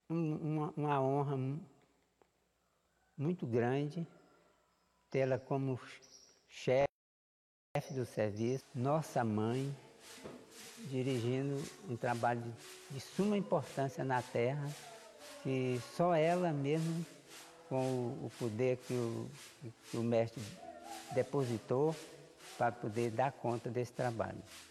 uma honra muito grande tê-la como chefe do serviço, nossa mãe, dirigindo um trabalho de suma importância na terra, que só ela mesmo, com o poder que o mestre depositou, para poder dar conta desse trabalho.